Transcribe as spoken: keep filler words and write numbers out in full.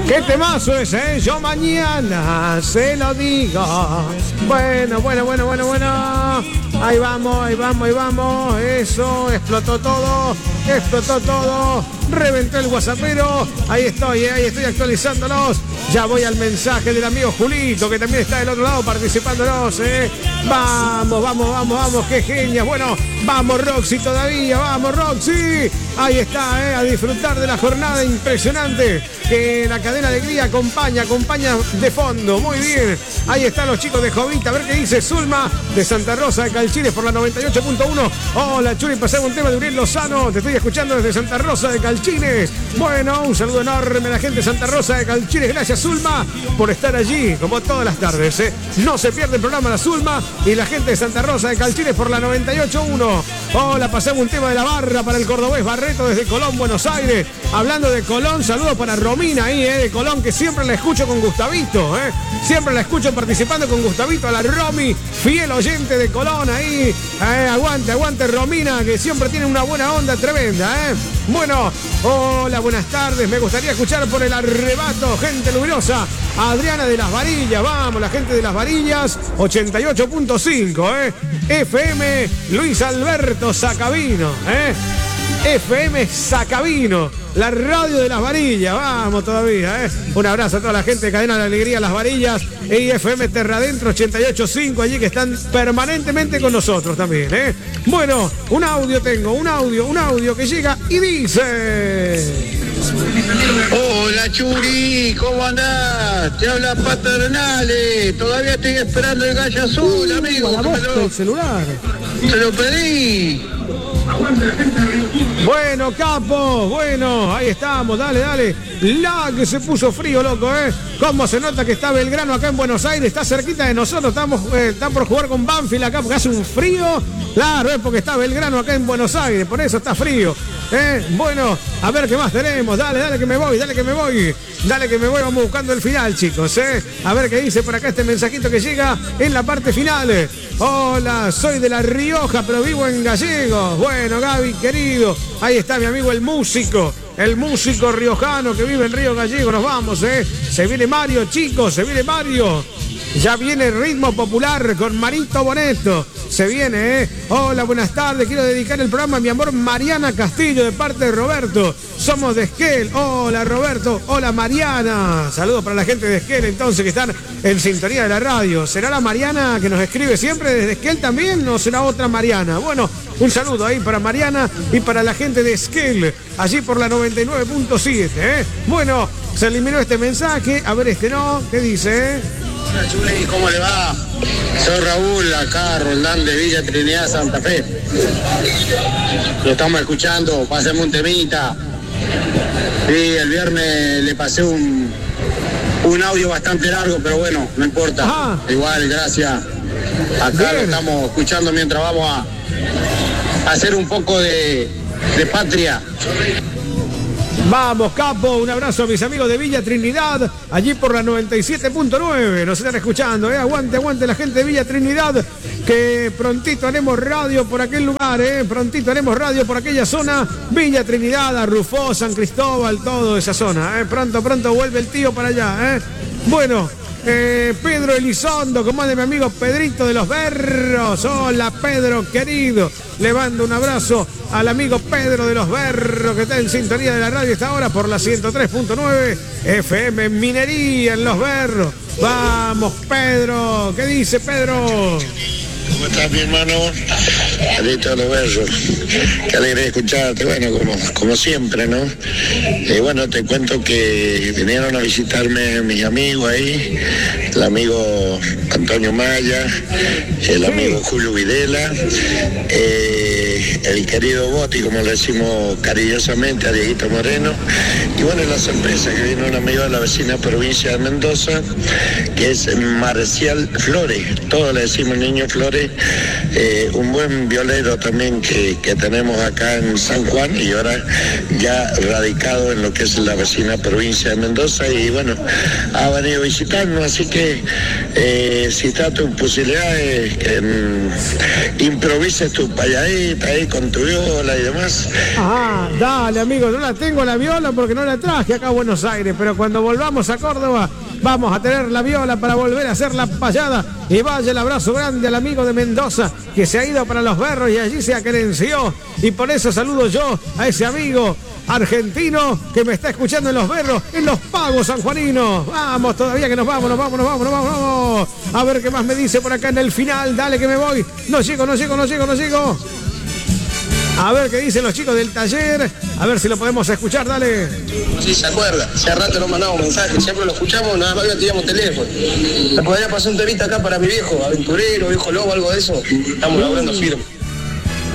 ¿Qué temazo es, eh? Yo mañana se lo digo. Bueno, bueno, bueno, bueno, bueno. Ahí vamos, ahí vamos, ahí vamos. Eso, explotó todo, explotó todo. Reventó el WhatsAppero. Ahí estoy, eh, ahí estoy actualizándolos. Ya voy al mensaje del amigo Julito, que también está del otro lado participándonos, eh. Vamos, vamos, vamos, vamos, qué genias. Bueno, vamos Roxy todavía, vamos Roxy. Ahí está, eh, a disfrutar de la jornada impresionante que la cadena Alegría acompaña, acompaña de fondo. Muy bien, ahí están los chicos de Jovita. A ver qué dice Zulma de Santa Rosa de Calchines por la noventa y ocho punto uno. Hola Churi, pasamos un tema de Uriel Lozano. Te estoy escuchando desde Santa Rosa de Calchines. Bueno, un saludo enorme a la gente de Santa Rosa de Calchines. Gracias Zulma por estar allí, como todas las tardes, eh. No se pierde el programa la Zulma y la gente de Santa Rosa de Calchines por la noventa y ocho punto uno. Hola, pasamos un tema de la barra para el cordobés Barreto desde Colón, Buenos Aires. Hablando de Colón, saludos para Romina ahí, eh, de Colón, que siempre la escucho con Gustavito, eh. Siempre la escucho participando con Gustavito, a la Romy, fiel oyente de Colón ahí. Eh, aguante, aguante Romina, que siempre tiene una buena onda tremenda, eh. Bueno, hola, buenas tardes. Me gustaría escuchar por el arrebato, gente luminosa. Adriana de las Varillas, vamos, la gente de las Varillas, ochenta y ocho punto cinco, eh. F M Luis Alberto Sacabino, eh. F M Sacabino, la radio de las Varillas, vamos todavía, ¿eh? Un abrazo a toda la gente de Cadena de la Alegría, Las Varillas, y F M Terra Adentro ochenta y ocho punto cinco, allí que están permanentemente con nosotros también, ¿eh? Bueno, un audio tengo, un audio, un audio que llega y dice... Hola Churi, ¿cómo andás? Te habla Paternales, todavía estoy esperando el gallo azul, uh, amigo. La voz del celular. Se lo pedí. Bueno, capo, bueno, ahí estamos, dale, dale. La que se puso frío, loco, ¿eh? Cómo se nota que está Belgrano acá en Buenos Aires, está cerquita de nosotros, estamos, eh, están por jugar con Banfield acá porque hace un frío. Claro, es porque está Belgrano acá en Buenos Aires, por eso está frío. ¿Eh? Bueno, a ver qué más tenemos, dale, dale que me voy, dale que me voy. Dale que me voy, vamos buscando el final, chicos, ¿eh? A ver qué dice por acá este mensajito que llega en la parte final. Hola, soy de La Rioja, pero vivo en Gallegos. Bueno, Gaby, querido, ahí está mi amigo el músico, el músico riojano que vive en Río Gallego. Nos vamos, ¿eh? Se viene Mario, chicos, se viene Mario. Ya viene el ritmo popular con Marito Boneto. Se viene, ¿eh? Hola, buenas tardes. Quiero dedicar el programa a mi amor Mariana Castillo de parte de Roberto. Somos de Esquel. Hola, Roberto. Hola, Mariana. Saludos para la gente de Esquel, entonces, que están en sintonía de la radio. ¿Será la Mariana que nos escribe siempre desde Esquel también o será otra Mariana? Bueno, un saludo ahí para Mariana y para la gente de Esquel, allí por la noventa y nueve punto siete, ¿eh? Bueno, se eliminó este mensaje. A ver, este no. ¿Qué dice? Hola Chuli, ¿cómo le va? Soy Raúl, acá Roldán de Villa Trinidad, Santa Fe. Lo estamos escuchando, pásame un temita. Sí, el viernes le pasé un, un audio bastante largo, pero bueno, no importa. Ajá. Igual, gracias. Acá Bien. Lo estamos escuchando mientras vamos a, a hacer un poco de, de patria. Vamos, capo, un abrazo a mis amigos de Villa Trinidad, allí por la noventa y siete punto nueve, nos están escuchando, ¿eh? Aguante, aguante la gente de Villa Trinidad, que prontito haremos radio por aquel lugar, ¿eh? Prontito haremos radio por aquella zona, Villa Trinidad, Arrufó, San Cristóbal, toda esa zona, ¿eh? Pronto, pronto vuelve el tío para allá, ¿eh? Bueno, eh, Pedro Elizondo, como es de mi amigo Pedrito de los Berros. Hola Pedro, querido, le mando un abrazo al amigo Pedro de los Berros, que está en sintonía de la radio esta hora por la ciento tres punto nueve F M Minería en Los Berros. Vamos Pedro, ¿qué dice Pedro? ¿Cómo estás, mi hermano? Adicto a los Berros. Qué alegre de escucharte, bueno, como, como siempre, ¿no? Y bueno, te cuento que vinieron a visitarme mis amigos ahí, el amigo Antonio Maya, el amigo Julio Videla, eh, el querido Boti, como le decimos cariñosamente a Dieguito Moreno, y bueno, la sorpresa que vino un amigo de la vecina provincia de Mendoza, que es Marcial Flores, todos le decimos Niño Flores, eh, un buen violero también que, que tenemos acá en San Juan y ahora ya radicado en lo que es la vecina provincia de Mendoza, y bueno, ha venido a visitarnos, así que eh, si está tu posibilidad, eh, que mm, improvises tu payadita, vuelta ahí con tu viola y demás. Ajá, dale amigo, no la tengo la viola porque no la traje acá a Buenos Aires, pero cuando volvamos a Córdoba vamos a tener la viola para volver a hacer la payada. Y vaya el abrazo grande al amigo de Mendoza que se ha ido para Los Berros y allí se acerenció. Y por eso saludo yo a ese amigo argentino que me está escuchando en Los Berros, en Los Pagos sanjuaninos. Vamos, todavía que nos vamos, nos vamos, nos vamos, nos vamos, nos vamos. A ver qué más me dice por acá en el final. Dale que me voy. No llego, no llego, no llego, no llego. A ver qué dicen los chicos del taller. A ver si lo podemos escuchar, dale. Sí, se acuerda. Hace rato nos mandamos mensajes. Siempre lo escuchamos, nada más que teníamos teléfono. ¿Me podría pasar un temita acá para mi viejo? Aventurero, viejo lobo, algo de eso. Estamos laburando firme.